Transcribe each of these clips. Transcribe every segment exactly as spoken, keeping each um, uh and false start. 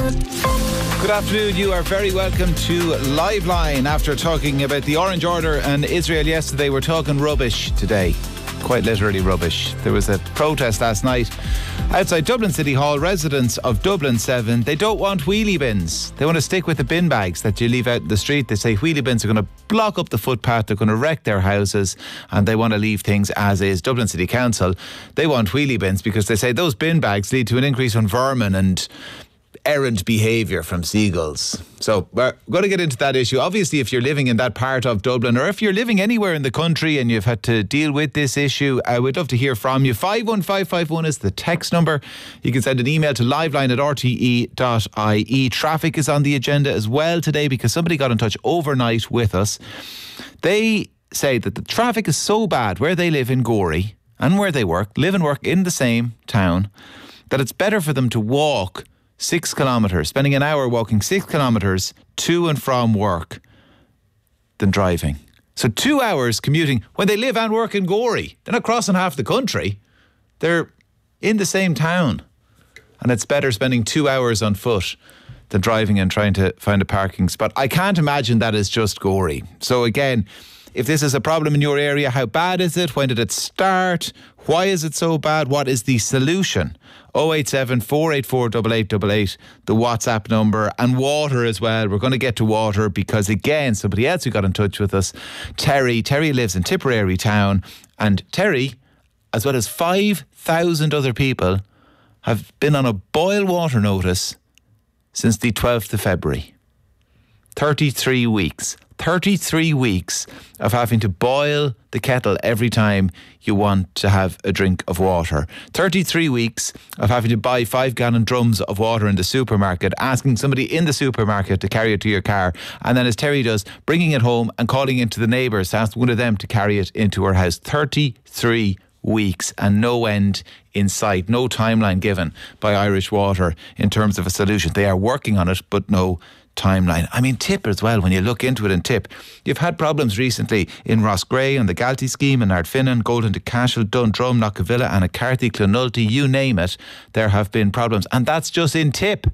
Good afternoon. You are very welcome to Liveline. After talking about the Orange Order and Israel yesterday, we're talking rubbish today. Quite literally rubbish. There was a protest last night outside Dublin City Hall. Residents of Dublin seven, they don't want wheelie bins. They want to stick with the bin bags that you leave out in the street. They say wheelie bins are going to block up the footpath, they're going to wreck their houses, and they want to leave things as is. Dublin City Council, they want wheelie bins because they say those bin bags lead to an increase in vermin and errant behaviour from seagulls. So we're going to get into that issue. Obviously, if you're living in that part of Dublin, or if you're living anywhere in the country and you've had to deal with this issue, I would love to hear from you. five one five five one is the text number. You can send an email to liveline at r t e dot i e. Traffic is on the agenda as well today because somebody got in touch overnight with us. They say that the traffic is so bad where they live in Gorey and where they work, live and work in the same town, that it's better for them to walk six kilometres, spending an hour walking six kilometres to and from work than driving. So two hours commuting when they live and work in Gorey. They're not crossing half the country. They're in the same town. And it's better spending two hours on foot than driving and trying to find a parking spot. I can't imagine that is just Gorey. So again, if this is a problem in your area, how bad is it? When did it start? Why is it so bad? What is the solution? oh eight seven, four eight four, eight eight eight eight, the WhatsApp number, and water as well. We're going to get to water because, again, somebody else who got in touch with us, Terry. Terry lives in Tipperary town, and Terry, as well as five thousand other people, have been on a boil water notice since the twelfth of February. thirty-three weeks. thirty-three weeks of having to boil the kettle every time you want to have a drink of water. thirty-three weeks of having to buy five gallon drums of water in the supermarket, asking somebody in the supermarket to carry it to your car, and then, as Terry does, bringing it home and calling into the neighbours to ask one of them to carry it into her house. thirty-three weeks and no end in sight, no timeline given by Irish Water in terms of a solution. They are working on it, but no timeline. I mean, Tip as well, when you look into it in Tip, you've had problems recently in Rossgray and the Galtee scheme, in Ardfinnan, Golden to Cashel, Dundrum, Knockavilla, Anacarthy, Clonulty, you name it, there have been problems. And that's just in Tip.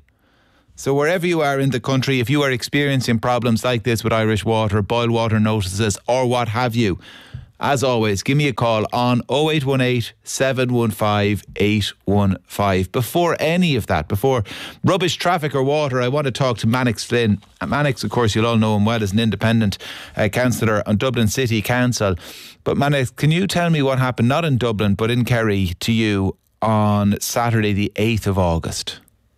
So wherever you are in the country, if you are experiencing problems like this with Irish Water, boil water notices, or what have you, as always, give me a call on oh eight one eight, seven one five, eight one five. Before any of that, before rubbish, traffic or water, I want to talk to Mannix Flynn. Mannix, of course, you'll all know him well as an independent uh, councillor on Dublin City Council. But Mannix, can you tell me what happened, not in Dublin, but in Kerry, to you on Saturday the eighth of August?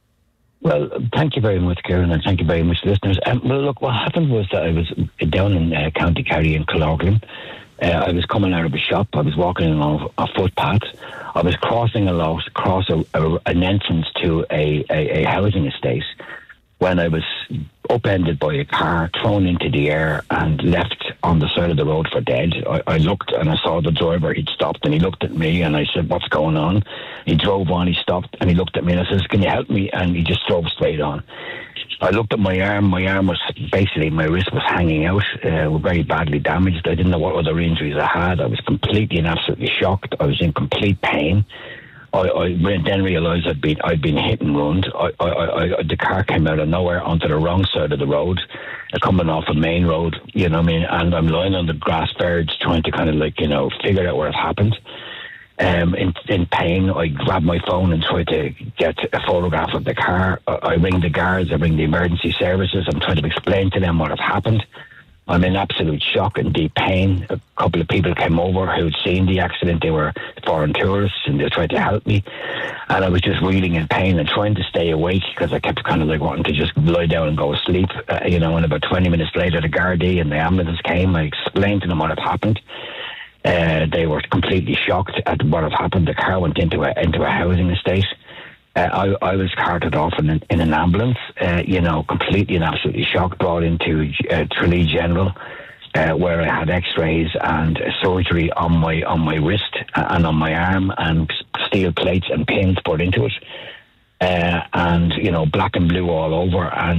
Well, thank you very much, Kieran, and thank you very much, listeners. Um, well, look, what happened was that I was down in uh, County Kerry in Killorglin. Uh, I was coming out of a shop. I was walking along a footpath. I was crossing along, across a, a, an entrance to a, a, a housing estate when I was upended by a car, thrown into the air and left on the side of the road for dead. I, I looked and I saw the driver. He'd stopped and he looked at me and I said, "What's going on?" He drove on, he stopped and he looked at me and I says, "Can you help me?" And he just drove straight on. I looked at my arm. My arm was basically, my wrist was hanging out, uh, very badly damaged. I didn't know what other injuries I had. I was completely and absolutely shocked. I was in complete pain. I, I then realised I'd been I'd been hit and run. I, I, I, the car came out of nowhere onto the wrong side of the road, uh, coming off a main road. You know what I mean? And I'm lying on the grass verge, trying to kind of like you know figure out where it happened. Um, in, in pain, I grabbed my phone and tried to get a photograph of the car. I, I ring the guards, I ring the emergency services. I'm trying to explain to them what had happened. I'm in absolute shock and deep pain. A couple of people came over who'd seen the accident. They were foreign tourists and they tried to help me. And I was just reeling in pain and trying to stay awake because I kept kind of like wanting to just lie down and go to sleep. Uh, you know, and about twenty minutes later, the Gardaí and the ambulance came. I explained to them what had happened. Uh, they were completely shocked at what had happened. The car went into a into a housing estate. Uh, I, I was carted off in an, in an ambulance, uh, you know, completely and absolutely shocked, brought into uh, Tralee General, uh, where I had x-rays and surgery on my on my wrist and on my arm, and steel plates and pins put into it. Uh, and, you know, black and blue all over, and just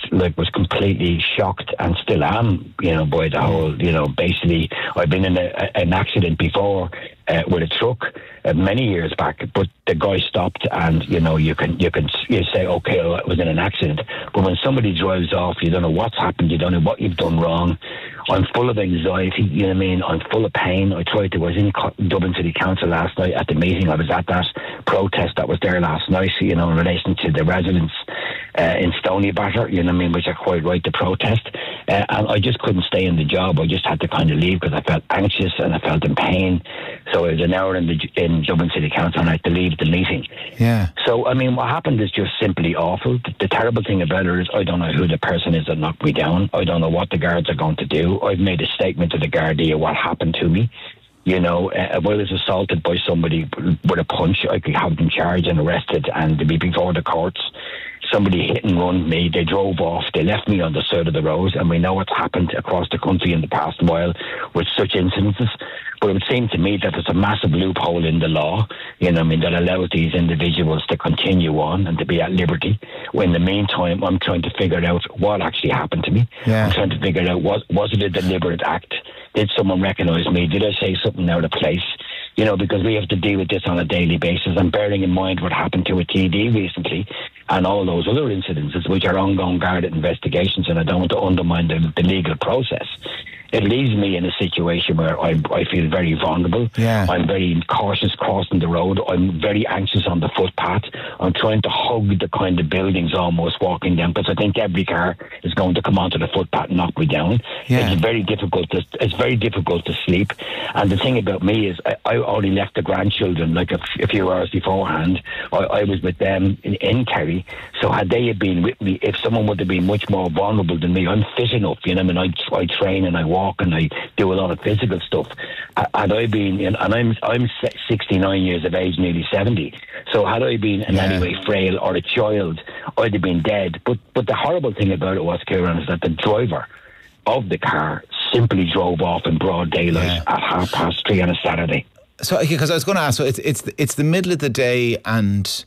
like was completely shocked and still am, you know, by the whole, you know, basically I've been in a, an accident before uh, with a truck uh, many years back, but the guy stopped, and you know, you can you can you say, okay, well, it was in an accident, but when somebody drives off, you don't know what's happened, you don't know what you've done wrong. I'm full of anxiety, you know what I mean? I'm full of pain. I tried to, I was in Dublin City Council last night at the meeting. I was at that protest that was there last night, you know, in relation to the residents uh, in Stoneybatter, you know what I mean, which are quite right to protest. Uh, and I just couldn't stay in the job. I just had to kind of leave because I felt anxious and I felt in pain. So it was an hour in, the, in Dublin City Council and I had to leave the meeting. Yeah. So, I mean, what happened is just simply awful. The, the terrible thing about it is I don't know who the person is that knocked me down. I don't know what the guards are going to do. I've made a statement to the Gardaí what happened to me. You know, uh, if I was assaulted by somebody with a punch, I could have them charged and arrested and be before the courts. Somebody hit and run me, they drove off, they left me on the side of the road, and we know what's happened across the country in the past while with such incidences. But it would seem to me that there's a massive loophole in the law, you know, I mean, that allows these individuals to continue on and to be at liberty. Well, in the meantime, I'm trying to figure out what actually happened to me. Yeah. I'm trying to figure out, was, was it a deliberate act? Did someone recognise me? Did I say something out of place? You know, because we have to deal with this on a daily basis. And bearing in mind what happened to a T D recently and all those other incidences, which are ongoing guarded investigations, and I don't want to undermine the, the legal process. It leaves me in a situation where I, I feel very vulnerable. Yeah. I'm very cautious crossing the road. I'm very anxious on the footpath. I'm trying to hug the kind of buildings almost walking down, because I think every car is going to come onto the footpath and knock me down. Yeah. It's very difficult to, it's very difficult to sleep. And the thing about me is I, I only left the grandchildren like a, a few hours beforehand. I, I was with them in, in Kerry. So had they had been with me, if someone would have been much more vulnerable than me, I'm fit enough, you know, I mean, I, I train and I walk and I do a lot of physical stuff. Had I been, and I'm I'm sixty-nine years of age, nearly seventy. So had I been in yeah. any way frail or a child, I'd have been dead. But but the horrible thing about it was, Kieran, is that the driver of the car simply drove off in broad daylight yeah. at half past three on a Saturday. So, because I was going to ask, so it's it's it's the middle of the day, and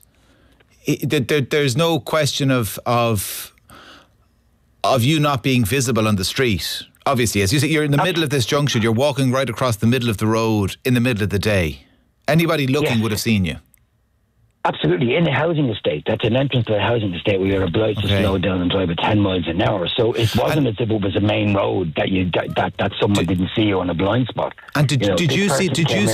it, there, there's no question of of of you not being visible on the street. Obviously, as you say, you're in the middle of this junction, you're walking right across the middle of the road in the middle of the day. Anybody looking yes. would have seen you. Absolutely, in a housing estate. That's an entrance to a housing estate where you're obliged okay. to slow down and drive at ten miles an hour. So it wasn't and as if it was a main road that you that that, that someone did, didn't see you on a blind spot. And did you, know, did you see? Did you